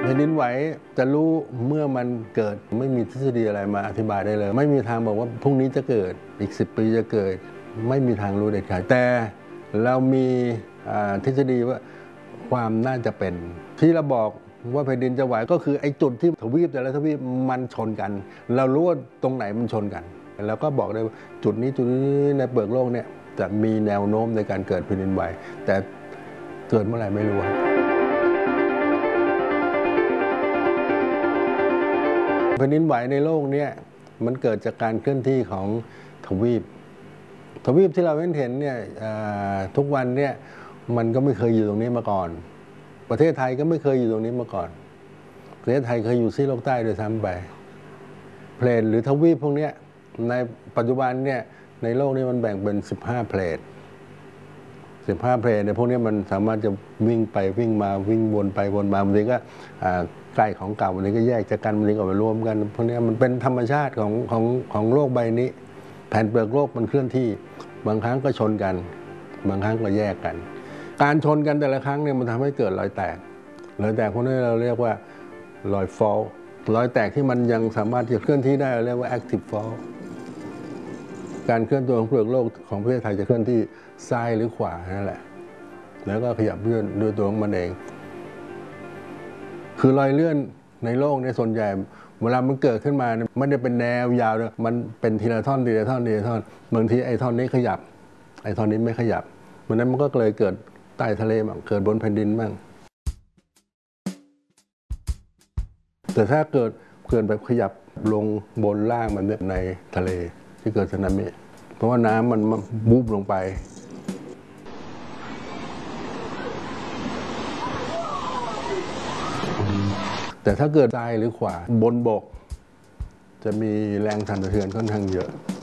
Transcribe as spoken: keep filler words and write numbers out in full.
แผ่นดินไหวจะรู้เมื่อมันเกิดไม่มีทฤษฎีอะไรมาอธิบายได้เลยไม่มีทางบอกว่าพรุ่งนี้จะเกิดอีกสิบปีจะเกิดไม่มีทางรู้เด็ดขาดแต่เรามีทฤษฎีว่าความน่าจะเป็นที่เราบอกว่าแผ่นดินจะไหวก็คือไอ้จุดที่ทวีปแต่ละทวีปมันชนกันเรารู้ว่าตรงไหนมันชนกันแล้วก็บอกได้ว่าจุดนี้จุดนี้ในเปลือกโลกเนี่ยจะมีแนวโน้มในการเกิดแผ่นดินไหวแต่เกิดเมื่อไหร่ไม่รู้แผ่นดินไหวในโลกนี้มันเกิดจากการเคลื่อนที่ของทวีปทวีปที่เราเห็นเนี่ยทุกวันเนี่ยมันก็ไม่เคยอยู่ตรงนี้มาก่อนประเทศไทยก็ไม่เคยอยู่ตรงนี้มาก่อนประเทศไทยเคยอยู่ซีกโลกใต้โดยซ้ำไปเพลทหรือทวีปพวกนี้ในปัจจุบันเนี่ยในโลกนี้มันแบ่งเป็นสิบห้าเพลทสิบห้าเพลทในพวกนี้มันสามารถจะวิ่งไปวิ่งมาวิ่งวนไปวนมาบางทีก็ใกล้ของเก่าบางทีก็แยกจากกันบางทีก็มารวมกันพวกนี้มันเป็นธรรมชาติของของของโลกใบนี้แผ่นเปลือกโลกมันเคลื่อนที่บางครั้งก็ชนกันบางครั้งก็แยกกันการชนกันแต่ละครั้งเนี่ยมันทำให้เกิดรอยแตกรอยแตกพวกนี้เราเรียกว่ารอยฟอลรอยแตกที่มันยังสามารถจะเคลื่อนที่ได้เราเรียกว่า active fault การเคลื่อนตัวของเปลือกโลกของประเทศไทยจะเคลื่อนที่ซ้ายหรือขวานั่นแหละแล้วก็ขยับเลื่อนด้วยตัวของมันเองคือรอยเลื่อนในโลกเนี่ยส่วนใหญ่เวลามันเกิดขึ้นมาไม่ได้เป็นแนวยาวเลยมันเป็นทีละท่อนทีละท่อนทีละท่อนบางทีไอ้ท่อนนี้ขยับไอ้ท่อนนี้ไม่ขยับวันนั้นมันก็เลยเกิดใต้ทะเลบ้างเกิดบนแผ่นดินบ้างแต่ถ้าเกิดเกิดแบบขยับลงบนล่างมันในทะเลที่เกิดสึนามิเพราะว่าน้ำมันบูบลงไปแต่ถ้าเกิดซ้ายหรือขวาบนบกจะมีแรงสั่นสะเทือนค่อนข้างเยอะ